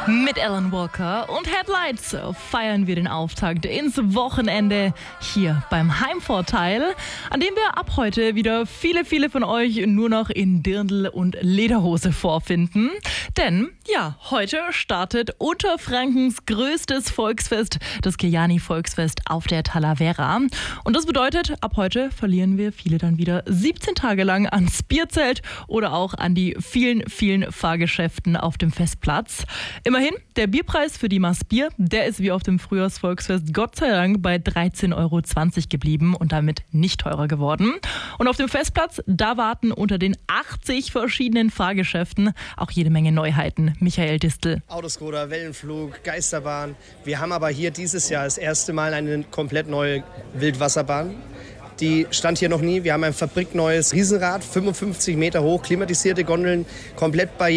Mit Alan Walker und Headlights feiern wir den Auftakt ins Wochenende hier beim Heimvorteil, an dem wir ab heute wieder viele von euch nur noch in Dirndl und Lederhose vorfinden. Denn ja, heute startet Unterfrankens größtes Volksfest, das Kiliani-Volksfest auf der Talavera. Und das bedeutet, ab heute verlieren wir viele dann wieder 17 Tage lang ans Bierzelt oder auch an die vielen Fahrgeschäften auf dem Festplatz. Immerhin, der Bierpreis für die Maß Bier, der ist wie auf dem Frühjahrsvolksfest Gott sei Dank bei 13,20 € geblieben und damit nicht teurer geworden. Und auf dem Festplatz, da warten unter den 80 verschiedenen Fahrgeschäften auch jede Menge Neuheiten. Michael Distel. Autoscooter, Wellenflug, Geisterbahn. Wir haben aber hier dieses Jahr das erste Mal eine komplett neue Wildwasserbahn. Die stand hier noch nie. Wir haben ein fabrikneues Riesenrad, 55 Meter hoch, klimatisierte Gondeln, komplett barrierefrei.